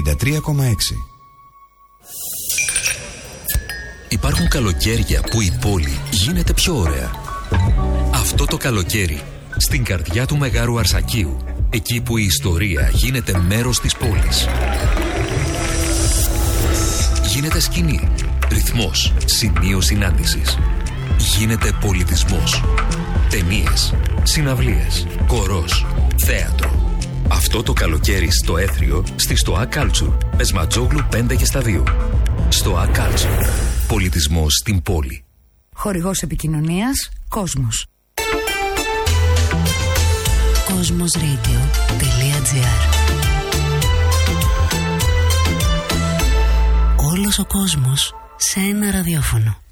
93,6. Υπάρχουν καλοκαίρια που η πόλη γίνεται πιο ωραία. Αυτό το καλοκαίρι, στην καρδιά του Μεγάρου Αρσακίου, εκεί που η ιστορία γίνεται μέρος της πόλης. Γίνεται σκηνή, ρυθμός, σημείο συνάντησης. Γίνεται πολιτισμός. Ταινίες, συναυλίες, χορός, θέατρο. Αυτό το καλοκαίρι στο Έθριο, στη Στοά Culture, Πεσματζόγλου 5 και στα 2. Στοά Culture. Πολιτισμός στην πόλη. Χορηγός επικοινωνίας Κόσμος. Cosmosradio.gr. Όλος ο κόσμος σε ένα ραδιόφωνο.